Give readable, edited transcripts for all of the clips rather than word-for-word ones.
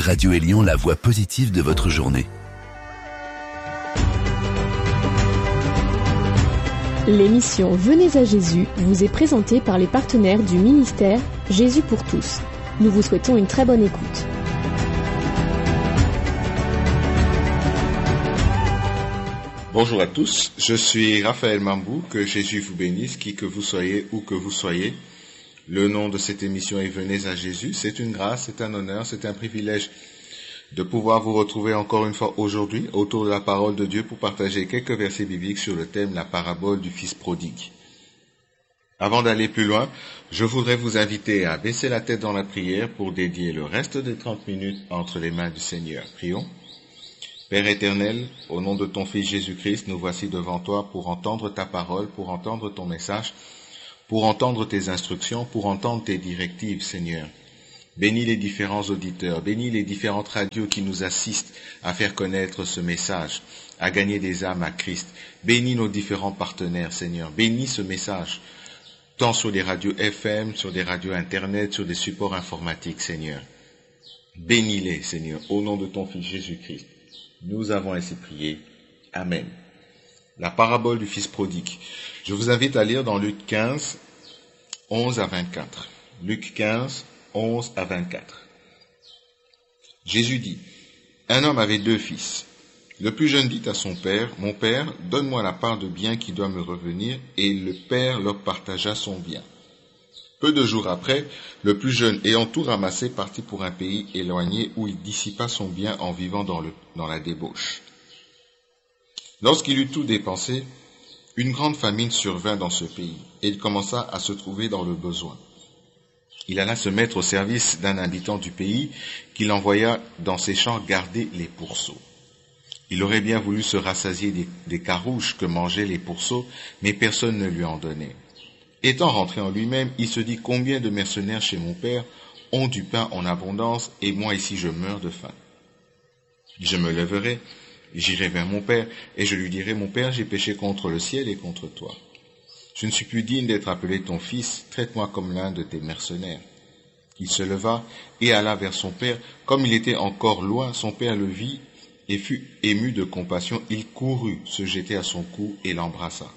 Radio Élion, la voix positive de votre journée. L'émission Venez à Jésus vous est présentée par les partenaires du ministère Jésus pour tous. Nous vous souhaitons une très bonne écoute. Bonjour à tous, je suis Raphaël Mambou, que Jésus vous bénisse, qui que vous soyez, où que vous soyez. Le nom de cette émission est Venez à Jésus. C'est une grâce, c'est un honneur, c'est un privilège de pouvoir vous retrouver encore une fois aujourd'hui autour de la parole de Dieu pour partager quelques versets bibliques sur le thème la parabole du fils prodigue. Avant d'aller plus loin, je voudrais vous inviter à baisser la tête dans la prière pour dédier le reste des 30 minutes entre les mains du Seigneur. Prions. Père éternel, au nom de ton Fils Jésus-Christ, nous voici devant toi pour entendre ta parole, pour entendre ton message, pour entendre tes instructions, pour entendre tes directives, Seigneur. Bénis les différents auditeurs, bénis les différentes radios qui nous assistent à faire connaître ce message, à gagner des âmes à Christ. Bénis nos différents partenaires, Seigneur. Bénis ce message, tant sur les radios FM, sur des radios Internet, sur des supports informatiques, Seigneur. Bénis-les, Seigneur, au nom de ton Fils Jésus-Christ. Nous avons ainsi prié. Amen. La parabole du fils prodigue. Je vous invite à lire dans Luc 15, 11 à 24. Luc 15, 11 à 24. Jésus dit, « Un homme avait 2 fils. Le plus jeune dit à son père, « Mon père, donne-moi la part de bien qui doit me revenir. » Et le père leur partagea son bien. Peu de jours après, le plus jeune, ayant tout ramassé, partit pour un pays éloigné où il dissipa son bien en vivant dans la débauche. Lorsqu'il eut tout dépensé, une grande famine survint dans ce pays, et il commença à se trouver dans le besoin. Il alla se mettre au service d'un habitant du pays, qu'il envoya dans ses champs garder les pourceaux. Il aurait bien voulu se rassasier des carouches que mangeaient les pourceaux, mais personne ne lui en donnait. Étant rentré en lui-même, il se dit, « Combien de mercenaires chez mon père ont du pain en abondance, et moi ici je meurs de faim. Je me lèverai, j'irai vers mon père, et je lui dirai, « Mon père, j'ai péché contre le ciel et contre toi. Je ne suis plus digne d'être appelé ton fils, traite-moi comme l'un de tes mercenaires. » Il se leva et alla vers son père. Comme il était encore loin, son père le vit et fut ému de compassion. Il courut se jeter à son cou et l'embrassa.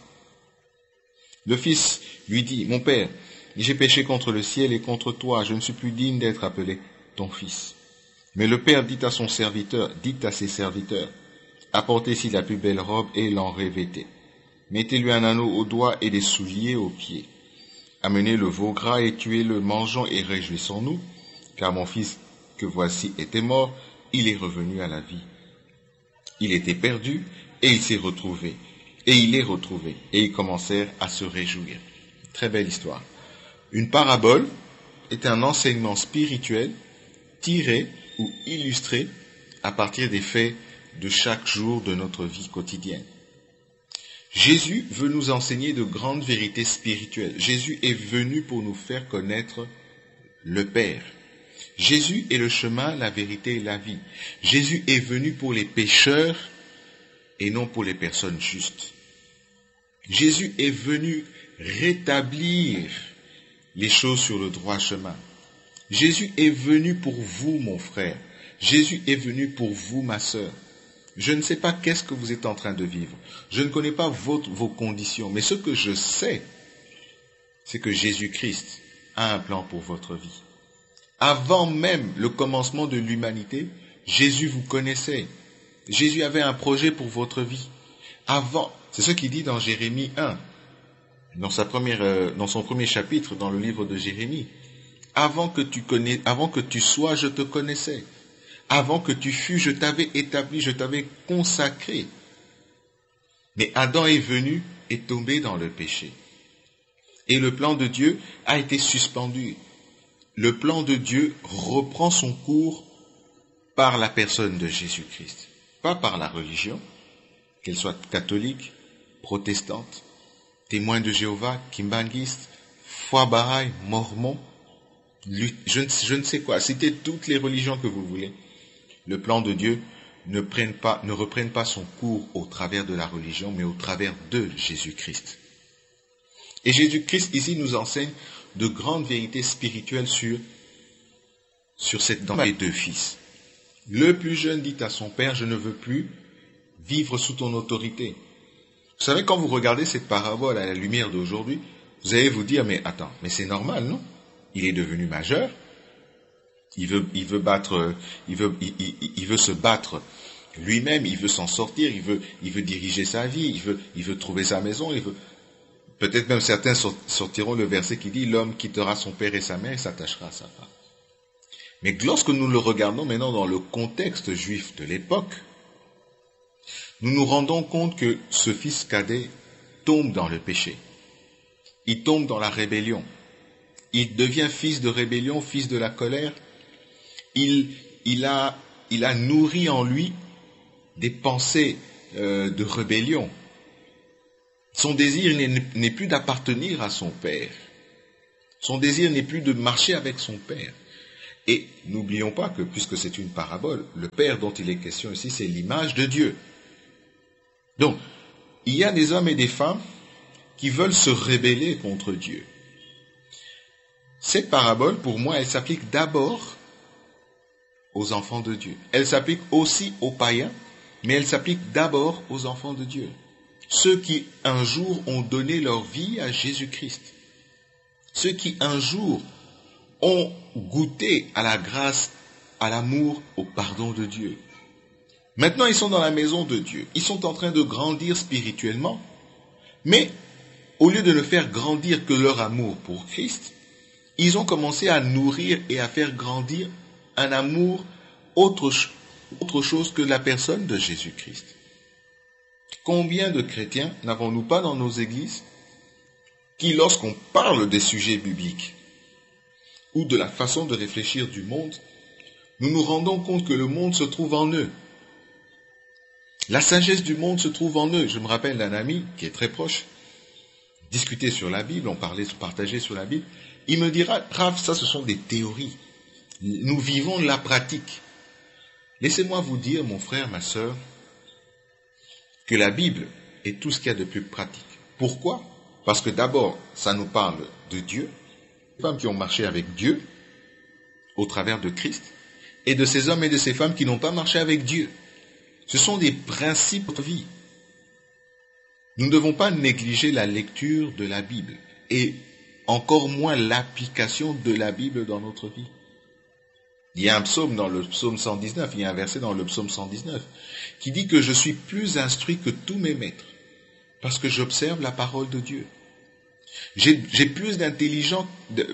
Le fils lui dit, « Mon père, j'ai péché contre le ciel et contre toi, je ne suis plus digne d'être appelé ton fils. » Mais le père dit à ses serviteurs, « Apportez ici la plus belle robe et l'en revêtez. Mettez-lui un anneau au doigt et des souliers aux pieds. Amenez le veau gras et tuez-le, mangeons et réjouissons-nous, car mon fils que voici était mort, il est revenu à la vie. Il était perdu et il s'est retrouvé. Et il est retrouvé. Et ils commencèrent à se réjouir. » Très belle histoire. Une parabole est un enseignement spirituel tiré ou illustré à partir des faits de chaque jour de notre vie quotidienne. Jésus veut nous enseigner de grandes vérités spirituelles. Jésus est venu pour nous faire connaître le Père. Jésus est le chemin, la vérité et la vie. Jésus est venu pour les pécheurs et non pour les personnes justes. Jésus est venu rétablir les choses sur le droit chemin. Jésus est venu pour vous, mon frère. Jésus est venu pour vous, ma sœur. Je ne sais pas qu'est-ce que vous êtes en train de vivre. Je ne connais pas vos conditions. Mais ce que je sais, c'est que Jésus-Christ a un plan pour votre vie. Avant même le commencement de l'humanité, Jésus vous connaissait. Jésus avait un projet pour votre vie. C'est ce qu'il dit dans Jérémie 1, dans son premier chapitre dans le livre de Jérémie. Avant que tu sois, je te connaissais. Avant que tu fus, je t'avais établi, je t'avais consacré. Mais Adam est venu et tombé dans le péché. Et le plan de Dieu a été suspendu. Le plan de Dieu reprend son cours par la personne de Jésus-Christ. Pas par la religion, qu'elle soit catholique, protestante, témoin de Jéhovah, kimbanguiste, foi Baha'i, mormon, je ne sais quoi, citez toutes les religions que vous voulez. Le plan de Dieu ne reprenne pas son cours au travers de la religion, mais au travers de Jésus-Christ. Et Jésus-Christ ici nous enseigne de grandes vérités spirituelles sur dans les 2 fils. Le plus jeune dit à son père, je ne veux plus vivre sous ton autorité. Vous savez, quand vous regardez cette parabole à la lumière d'aujourd'hui, vous allez vous dire, mais attends, mais c'est normal, non? Il est devenu majeur, il veut se battre lui-même, il veut s'en sortir, il veut diriger sa vie, il veut trouver sa maison, peut-être même certains sortiront le verset qui dit, l'homme quittera son père et sa mère et s'attachera à sa femme. Mais lorsque nous le regardons maintenant dans le contexte juif de l'époque, nous nous rendons compte que ce fils cadet tombe dans le péché. Il tombe dans la rébellion. Il devient fils de rébellion, fils de la colère. Il a nourri en lui des pensées de rébellion. Son désir n'est plus d'appartenir à son père. Son désir n'est plus de marcher avec son père. Et n'oublions pas que, puisque c'est une parabole, le père dont il est question ici, c'est l'image de Dieu. Donc, il y a des hommes et des femmes qui veulent se rebeller contre Dieu. Cette parabole, pour moi, elle s'applique d'abord aux enfants de Dieu. Elle s'applique aussi aux païens, mais elle s'applique d'abord aux enfants de Dieu. Ceux qui, un jour, ont donné leur vie à Jésus-Christ. Ceux qui, un jour, ont goûté à la grâce, à l'amour, au pardon de Dieu. Maintenant, ils sont dans la maison de Dieu. Ils sont en train de grandir spirituellement, mais au lieu de ne faire grandir que leur amour pour Christ, ils ont commencé à nourrir et à faire grandir un amour autre chose que la personne de Jésus-Christ. Combien de chrétiens n'avons-nous pas dans nos églises qui, lorsqu'on parle des sujets bibliques ou de la façon de réfléchir du monde, nous nous rendons compte que le monde se trouve en eux. La sagesse du monde se trouve en eux. Je me rappelle d'un ami qui est très proche, discuter sur la Bible, on partageait sur la Bible. Il me dira, Raph, ça ce sont des théories. Nous vivons la pratique. Laissez-moi vous dire, mon frère, ma sœur, que la Bible est tout ce qu'il y a de plus pratique. Pourquoi? Parce que d'abord, ça nous parle de Dieu, des femmes qui ont marché avec Dieu, au travers de Christ, et de ces hommes et de ces femmes qui n'ont pas marché avec Dieu. Ce sont des principes de vie. Nous ne devons pas négliger la lecture de la Bible, et encore moins l'application de la Bible dans notre vie. Il y a un psaume dans le psaume 119, il y a un verset dans le psaume 119, qui dit que je suis plus instruit que tous mes maîtres, parce que j'observe la parole de Dieu. J'ai plus d'intelligence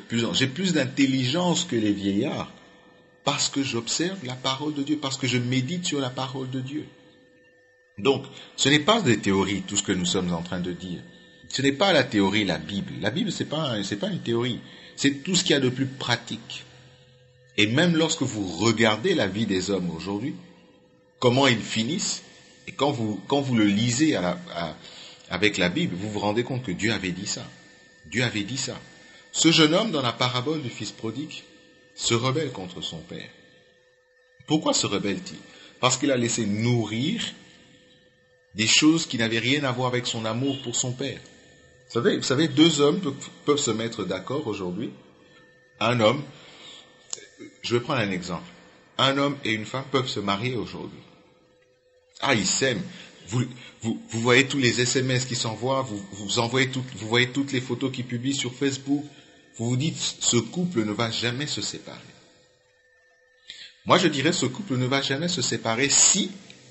que les vieillards, parce que j'observe la parole de Dieu, parce que je médite sur la parole de Dieu. Donc, ce n'est pas des théories, tout ce que nous sommes en train de dire. Ce n'est pas la théorie, la Bible. La Bible, c'est pas une théorie. C'est tout ce qu'il y a de plus pratique. Et même lorsque vous regardez la vie des hommes aujourd'hui, comment ils finissent, et quand vous le lisez avec la Bible, vous vous rendez compte que Dieu avait dit ça. Dieu avait dit ça. Ce jeune homme, dans la parabole du fils prodigue, se rebelle contre son père. Pourquoi se rebelle-t-il? Parce qu'il a laissé nourrir des choses qui n'avaient rien à voir avec son amour pour son père. Vous savez, deux hommes peuvent se mettre d'accord aujourd'hui. Un homme, je vais prendre un exemple. Un homme et une femme peuvent se marier aujourd'hui. Ah, ils s'aiment. Vous voyez tous les SMS qui s'envoient, vous voyez toutes les photos qu'ils publient sur Facebook. Vous vous dites, ce couple ne va jamais se séparer. Moi, je dirais, ce couple ne va jamais se séparer si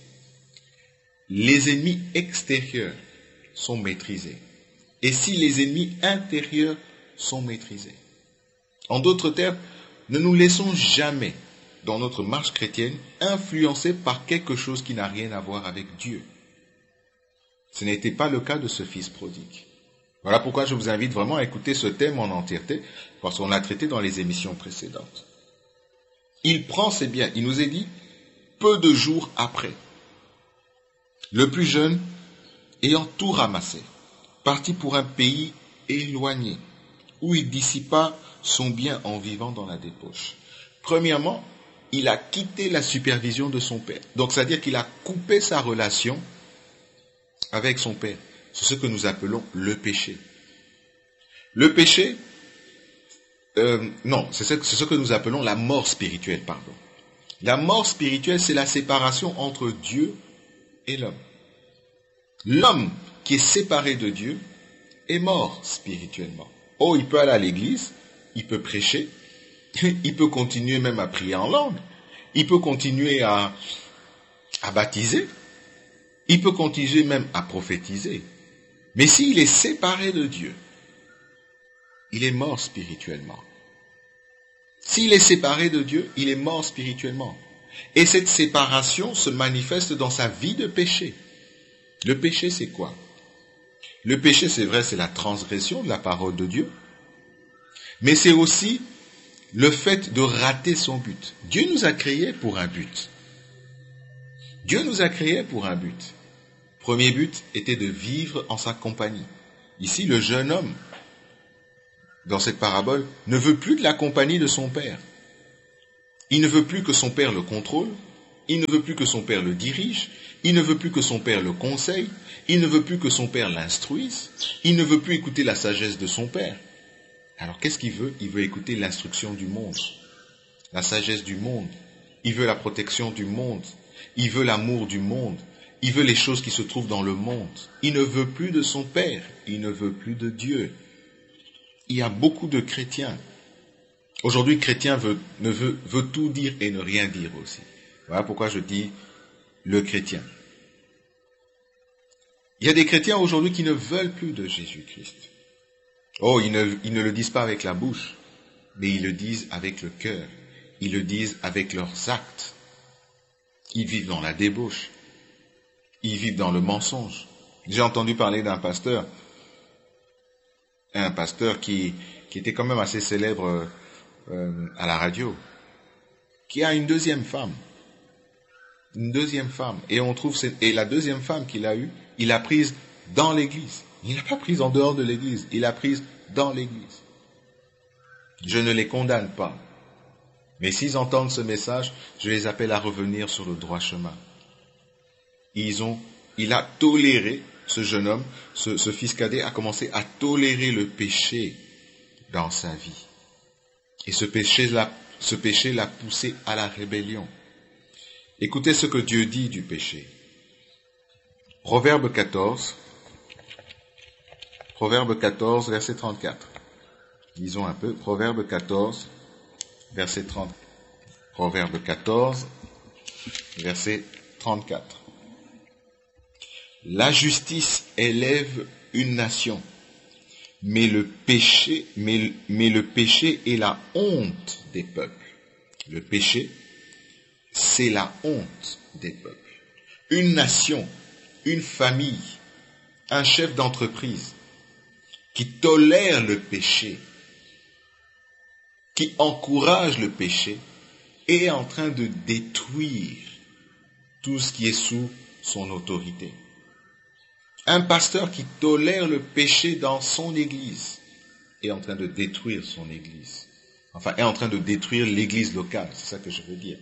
les ennemis extérieurs sont maîtrisés et si les ennemis intérieurs sont maîtrisés. En d'autres termes, ne nous laissons jamais, dans notre marche chrétienne, influencer par quelque chose qui n'a rien à voir avec Dieu. Ce n'était pas le cas de ce fils prodigue. Voilà pourquoi je vous invite vraiment à écouter ce thème en entièreté, parce qu'on l'a traité dans les émissions précédentes. Il prend ses biens, il nous est dit, peu de jours après. Le plus jeune, ayant tout ramassé, partit pour un pays éloigné, où il dissipa son bien en vivant dans la débauche. Premièrement, il a quitté la supervision de son père. Donc, c'est-à-dire qu'il a coupé sa relation avec son père. C'est ce que nous appelons le péché. Le péché, c'est ce que nous appelons la mort spirituelle, pardon. La mort spirituelle, c'est la séparation entre Dieu et l'homme. L'homme qui est séparé de Dieu est mort spirituellement. Oh, il peut aller à l'église, il peut prêcher, il peut continuer même à prier en langue, il peut continuer à baptiser, il peut continuer même à prophétiser. Mais s'il est séparé de Dieu, il est mort spirituellement. S'il est séparé de Dieu, il est mort spirituellement. Et cette séparation se manifeste dans sa vie de péché. Le péché, c'est quoi? Le péché, c'est vrai, c'est la transgression de la parole de Dieu. Mais c'est aussi le fait de rater son but. Dieu nous a créés pour un but. Dieu nous a créés pour un but. Premier but était de vivre en sa compagnie. Ici, le jeune homme, dans cette parabole, ne veut plus de la compagnie de son père. Il ne veut plus que son père le contrôle, il ne veut plus que son père le dirige, il ne veut plus que son père le conseille, il ne veut plus que son père l'instruise, il ne veut plus écouter la sagesse de son père. Alors qu'est-ce qu'il veut? Il veut écouter l'instruction du monde, la sagesse du monde, il veut la protection du monde, il veut l'amour du monde, il veut les choses qui se trouvent dans le monde. Il ne veut plus de son père, il ne veut plus de Dieu. Il y a beaucoup de chrétiens. Aujourd'hui, chrétien veut tout dire et ne rien dire aussi. Voilà pourquoi je dis le chrétien. Il y a des chrétiens aujourd'hui qui ne veulent plus de Jésus-Christ. Oh, ils ne le disent pas avec la bouche, mais ils le disent avec le cœur. Ils le disent avec leurs actes. Ils vivent dans la débauche. Ils vivent dans le mensonge. J'ai entendu parler d'un pasteur, qui était quand même assez célèbre à la radio, qui a une deuxième femme. Et on trouve et la deuxième femme qu'il a eue, il l'a prise dans l'église. Il ne l'a pas prise en dehors de l'église, il l'a prise dans l'église. Je ne les condamne pas. Mais s'ils entendent ce message, je les appelle à revenir sur le droit chemin. Il a toléré, ce jeune homme, ce fils cadet a commencé à tolérer le péché dans sa vie. Et ce péché l'a poussé à la rébellion. Écoutez ce que Dieu dit du péché. Proverbe 14, verset 34. Lisons un peu. Proverbe 14, verset 30. Proverbe 14, verset 34. La justice élève une nation, mais le péché est la honte des peuples. Le péché, c'est la honte des peuples. Une nation, une famille, un chef d'entreprise qui tolère le péché, qui encourage le péché, est en train de détruire tout ce qui est sous son autorité. Un pasteur qui tolère le péché dans son église est en train de détruire son église. Enfin, est en train de détruire l'église locale, c'est ça que je veux dire.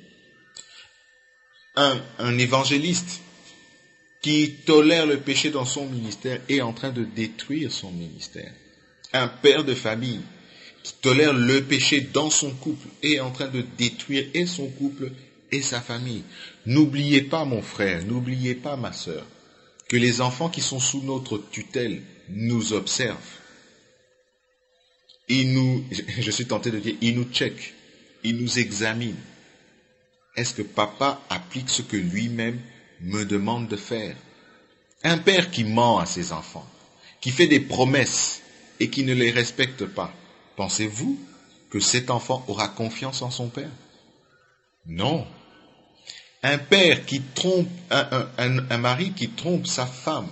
Un évangéliste qui tolère le péché dans son ministère est en train de détruire son ministère. Un père de famille qui tolère le péché dans son couple est en train de détruire et son couple et sa famille. N'oubliez pas, mon frère, n'oubliez pas, ma sœur, que les enfants qui sont sous notre tutelle nous observent. Je suis tenté de dire, ils nous checkent, ils nous examinent. Est-ce que papa applique ce que lui-même me demande de faire? Un père qui ment à ses enfants, qui fait des promesses et qui ne les respecte pas, pensez-vous que cet enfant aura confiance en son père? Non. Un père qui trompe, un mari qui trompe sa femme,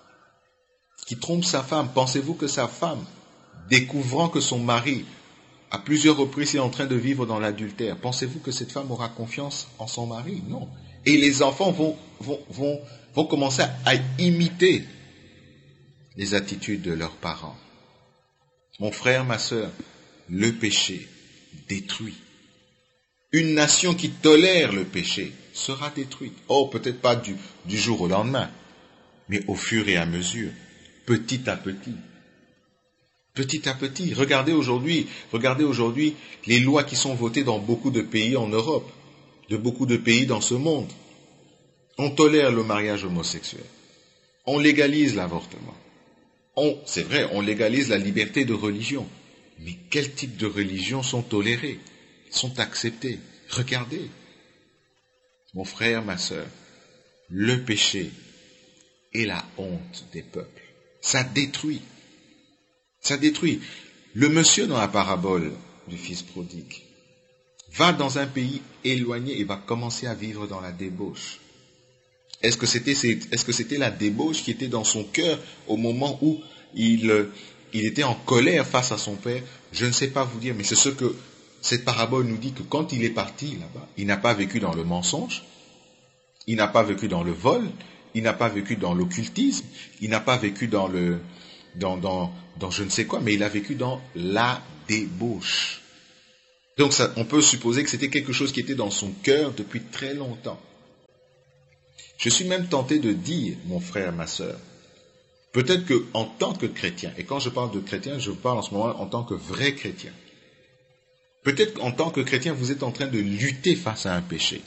pensez-vous que sa femme, découvrant que son mari, à plusieurs reprises, est en train de vivre dans l'adultère, pensez-vous que cette femme aura confiance en son mari? Non. Et les enfants vont commencer à imiter les attitudes de leurs parents. Mon frère, ma sœur, le péché détruit. Une nation qui tolère le péché sera détruite. Oh, peut-être pas du jour au lendemain, mais au fur et à mesure, petit à petit. Petit à petit. Regardez aujourd'hui les lois qui sont votées dans beaucoup de pays en Europe. de beaucoup de pays dans ce monde. On tolère le mariage homosexuel. On légalise l'avortement. C'est vrai, on légalise la liberté de religion. Mais quel type de religions sont tolérées, sont acceptées? Regardez, mon frère, ma sœur, le péché est la honte des peuples. Ça détruit. Ça détruit. Le monsieur dans la parabole du fils prodigue va dans un pays éloigné et va commencer à vivre dans la débauche. Est-ce que c'était la débauche qui était dans son cœur au moment où il était en colère face à son père? Je ne sais pas vous dire, mais c'est ce que cette parabole nous dit, que quand il est parti là-bas, il n'a pas vécu dans le mensonge, il n'a pas vécu dans le vol, il n'a pas vécu dans l'occultisme, il n'a pas vécu dans je ne sais quoi, mais il a vécu dans la débauche. Donc on peut supposer que c'était quelque chose qui était dans son cœur depuis très longtemps. Je suis même tenté de dire, mon frère, ma sœur, peut-être qu'en tant que chrétien, et quand je parle de chrétien, je parle en ce moment en tant que vrai chrétien, peut-être qu'en tant que chrétien, vous êtes en train de lutter face à un péché.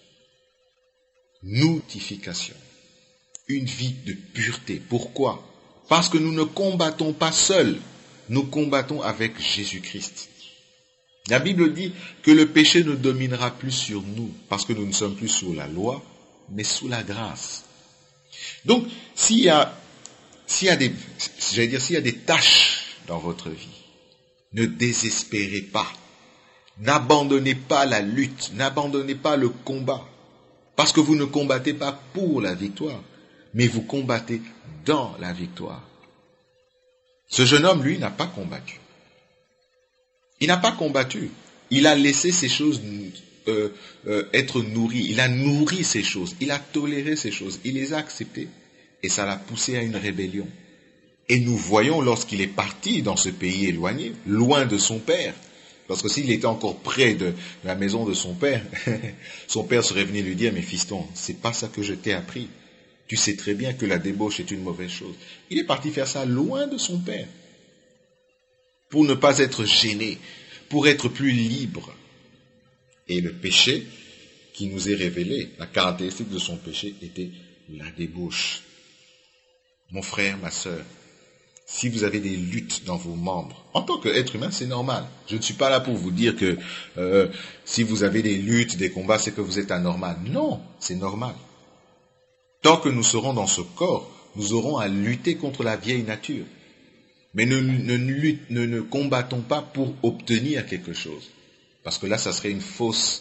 Notification. Une vie de pureté. Pourquoi? Parce que nous ne combattons pas seuls, nous combattons avec Jésus-Christ. La Bible dit que le péché ne dominera plus sur nous, parce que nous ne sommes plus sous la loi, mais sous la grâce. Donc, s'il y a des tâches dans votre vie, ne désespérez pas. N'abandonnez pas la lutte, n'abandonnez pas le combat. Parce que vous ne combattez pas pour la victoire, mais vous combattez dans la victoire. Ce jeune homme, lui, n'a pas combattu. Il n'a pas combattu. Il a laissé ces choses être nourries. Il a nourri ces choses. Il a toléré ces choses. Il les a acceptées. Et ça l'a poussé à une rébellion. Et nous voyons lorsqu'il est parti dans ce pays éloigné, loin de son père, parce que s'il était encore près de la maison de son père serait venu lui dire, mais fiston, c'est pas ça que je t'ai appris. Tu sais très bien que la débauche est une mauvaise chose. Il est parti faire ça loin de son père, pour ne pas être gêné, pour être plus libre. Et le péché qui nous est révélé, la caractéristique de son péché était la débauche. Mon frère, ma sœur, si vous avez des luttes dans vos membres, en tant qu'être humain, c'est normal. Je ne suis pas là pour vous dire que si vous avez des luttes, des combats, c'est que vous êtes anormal. Non, c'est normal. Tant que nous serons dans ce corps, nous aurons à lutter contre la vieille nature. Mais ne combattons pas pour obtenir quelque chose. Parce que là, ça serait une fausse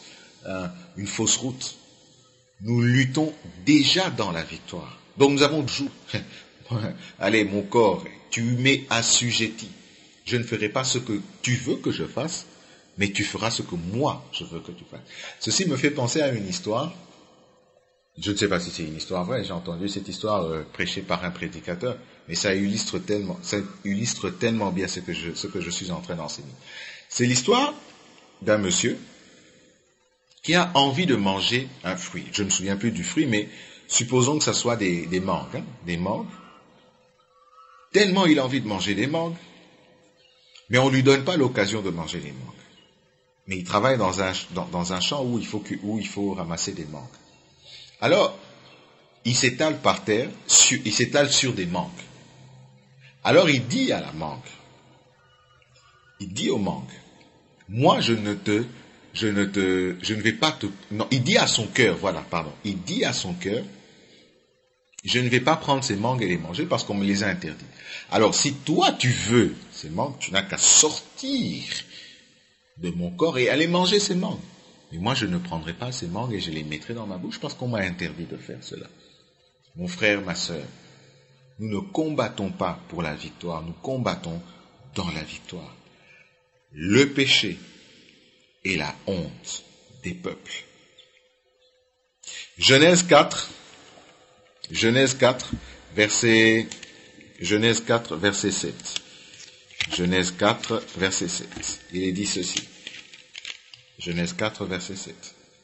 route. Nous luttons déjà dans la victoire. Donc nous avons toujours... Allez, mon corps, tu m'es assujetti. Je ne ferai pas ce que tu veux que je fasse, mais tu feras ce que moi, je veux que tu fasses. Ceci me fait penser à une histoire. Je ne sais pas si c'est une histoire vraie, j'ai entendu cette histoire prêchée par un prédicateur, mais ça illustre tellement bien ce que je suis en train d'enseigner. C'est l'histoire d'un monsieur qui a envie de manger un fruit. Je ne me souviens plus du fruit, mais supposons que ça soit des mangues. Des mangues. Tellement il a envie de manger des mangues, mais on ne lui donne pas l'occasion de manger les mangues. Mais il travaille dans un champ où il faut ramasser des mangues. Alors, il s'étale par terre, il s'étale sur des mangues. Alors il dit à la mangue, il dit aux mangues, moi je ne vais pas te... Non, il dit à son cœur, il dit à son cœur, je ne vais pas prendre ces mangues et les manger parce qu'on me les a interdites. Alors si toi tu veux ces mangues, tu n'as qu'à sortir de mon corps et aller manger ces mangues. Mais moi je ne prendrai pas ces mangues et je les mettrai dans ma bouche parce qu'on m'a interdit de faire cela. Mon frère, ma sœur, nous ne combattons pas pour la victoire, nous combattons dans la victoire. Le péché est la honte des peuples. Genèse 4, verset 7. Genèse 4, verset 7. Il est dit ceci. Genèse 4, verset 7.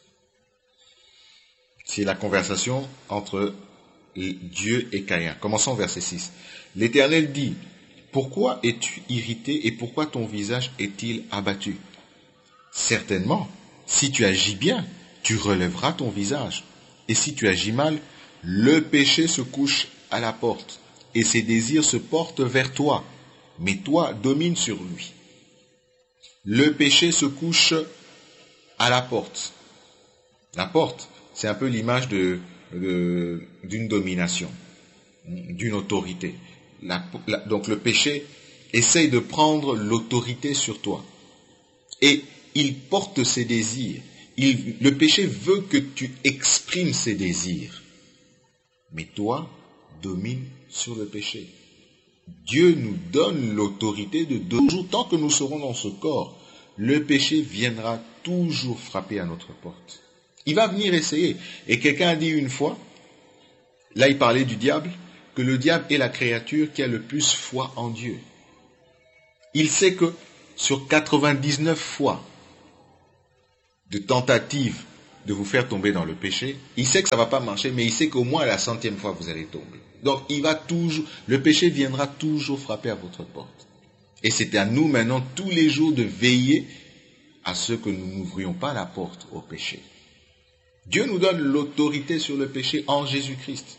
C'est la conversation entre Dieu et Caïn. Commençons verset 6. L'Éternel dit, pourquoi es-tu irrité et pourquoi ton visage est-il abattu? Certainement, si tu agis bien, tu relèveras ton visage. Et si tu agis mal, le péché se couche à la porte, et ses désirs se portent vers toi, mais toi domine sur lui. Le péché se couche à la porte. La porte, c'est un peu l'image d'une domination, d'une autorité. Donc le péché essaye de prendre l'autorité sur toi. Et il porte ses désirs. Le péché veut que tu exprimes ses désirs. Mais toi, domine sur le péché. Dieu nous donne l'autorité de toujours, tant que nous serons dans ce corps, le péché viendra toujours frapper à notre porte. Il va venir essayer. Et quelqu'un a dit une fois, là il parlait du diable, que le diable est la créature qui a le plus foi en Dieu. Il sait que sur 99 fois de tentatives de vous faire tomber dans le péché, il sait que ça ne va pas marcher, mais il sait qu'au moins à la 100e fois vous allez tomber. Donc le péché viendra toujours frapper à votre porte. Et c'est à nous maintenant tous les jours de veiller à ce que nous n'ouvrions pas la porte au péché. Dieu nous donne l'autorité sur le péché en Jésus-Christ.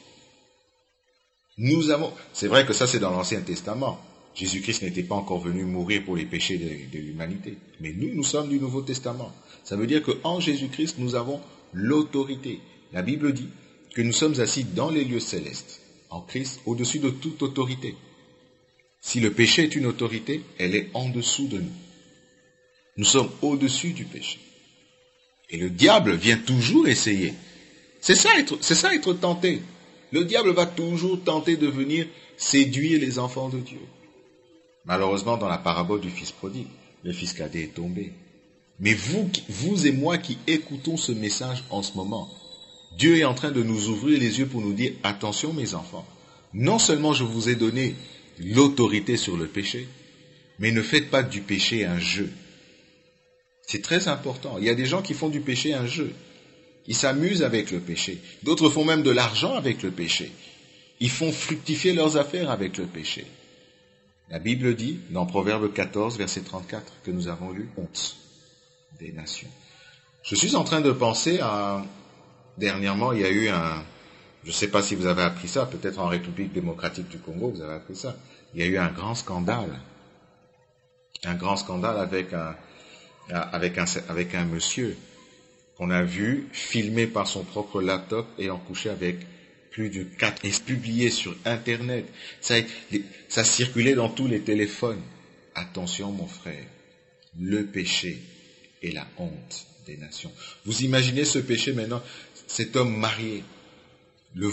C'est vrai que ça c'est dans l'Ancien Testament. Jésus-Christ n'était pas encore venu mourir pour les péchés de l'humanité. Mais nous sommes du Nouveau Testament. Ça veut dire qu'en Jésus-Christ, nous avons l'autorité. La Bible dit que nous sommes assis dans les lieux célestes, en Christ, au-dessus de toute autorité. Si le péché est une autorité, elle est en dessous de nous. Nous sommes au-dessus du péché. Et le diable vient toujours essayer. C'est ça être tenté. Le diable va toujours tenter de venir séduire les enfants de Dieu. Malheureusement, dans la parabole du fils prodigue, le fils cadet est tombé. Mais vous et moi qui écoutons ce message en ce moment, Dieu est en train de nous ouvrir les yeux pour nous dire, attention mes enfants, non seulement je vous ai donné l'autorité sur le péché, mais ne faites pas du péché un jeu. C'est très important. Il y a des gens qui font du péché un jeu. Ils s'amusent avec le péché. D'autres font même de l'argent avec le péché. Ils font fructifier leurs affaires avec le péché. La Bible dit, dans Proverbe 14, verset 34, que nous avons lu, honte des nations. Je suis en train de penser à... Dernièrement, il y a eu je ne sais pas si vous avez appris ça, peut-être en République démocratique du Congo, vous avez appris ça. Il y a eu un grand scandale. Un grand scandale avec un monsieur qu'on a vu filmé par son propre laptop et en couché avec plus de 4 et publié sur Internet. Ça circulait dans tous les téléphones. Attention mon frère, le péché est la honte des nations. Vous imaginez ce péché maintenant, cet homme marié le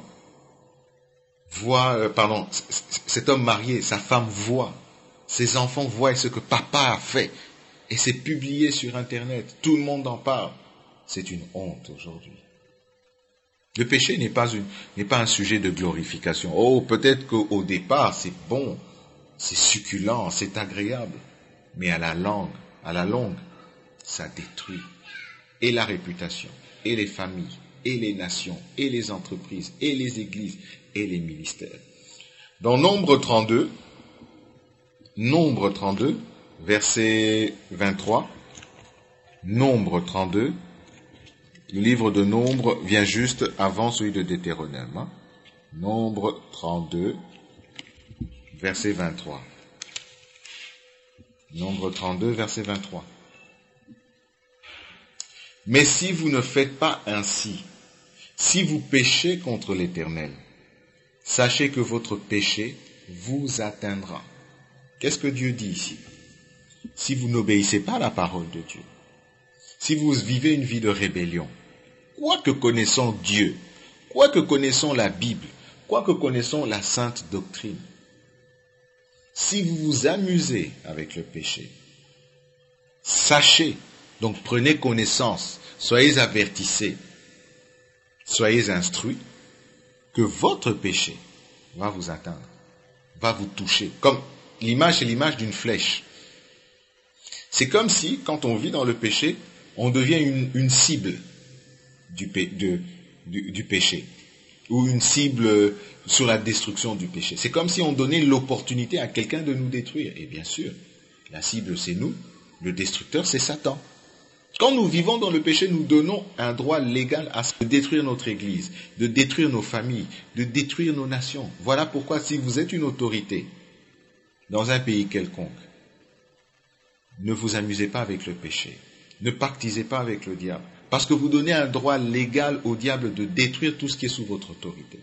cet homme marié, sa femme voit, ses enfants voient ce que papa a fait et c'est publié sur Internet. Tout le monde en parle. C'est une honte aujourd'hui. Le péché n'est pas un sujet de glorification. Oh, peut-être qu'au départ, c'est bon, c'est succulent, c'est agréable. Mais à la longue, ça détruit et la réputation, et les familles, et les nations, et les entreprises, et les églises, et les ministères. Dans Nombre 32, verset 23, Nombre 32, le livre de Nombre vient juste avant celui de Deutéronome. Nombre 32, verset 23. Nombre 32, verset 23. Mais si vous ne faites pas ainsi, si vous péchez contre l'Éternel, sachez que votre péché vous atteindra. Qu'est-ce que Dieu dit ici? Si vous n'obéissez pas à la parole de Dieu, si vous vivez une vie de rébellion, quoique connaissant Dieu, quoique connaissant la Bible, quoique connaissant la sainte doctrine, si vous vous amusez avec le péché, sachez, donc prenez connaissance, soyez avertissés, soyez instruits, que votre péché va vous atteindre, va vous toucher. Comme l'image, c'est l'image d'une flèche. C'est comme si, quand on vit dans le péché, on devient une cible du péché, ou une cible sur la destruction du péché. C'est comme si on donnait l'opportunité à quelqu'un de nous détruire. Et bien sûr, la cible c'est nous, le destructeur c'est Satan. Quand nous vivons dans le péché, nous donnons un droit légal de détruire notre Église, de détruire nos familles, de détruire nos nations. Voilà pourquoi si vous êtes une autorité dans un pays quelconque, ne vous amusez pas avec le péché. Ne pactisez pas avec le diable. Parce que vous donnez un droit légal au diable de détruire tout ce qui est sous votre autorité.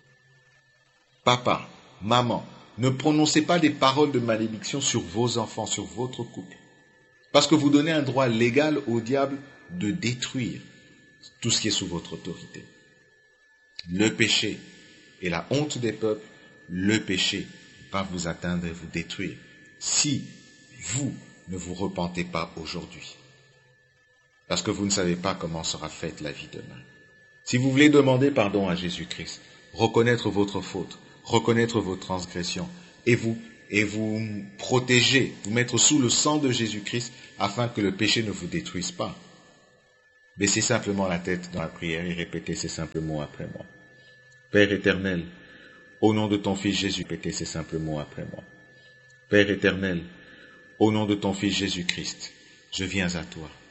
Papa, maman, ne prononcez pas des paroles de malédiction sur vos enfants, sur votre couple. Parce que vous donnez un droit légal au diable de détruire tout ce qui est sous votre autorité. Le péché et la honte des peuples, le péché va vous atteindre et vous détruire si vous ne vous repentez pas aujourd'hui. Parce que vous ne savez pas comment sera faite la vie demain. Si vous voulez demander pardon à Jésus-Christ, reconnaître votre faute, reconnaître vos transgressions et vous protéger, vous mettre sous le sang de Jésus-Christ afin que le péché ne vous détruise pas. Baissez simplement la tête dans la prière et répétez ces simples mots après moi. Père éternel, au nom de ton Fils Jésus, répétez ces simples mots après moi. Père éternel, au nom de ton Fils Jésus-Christ, je viens à toi.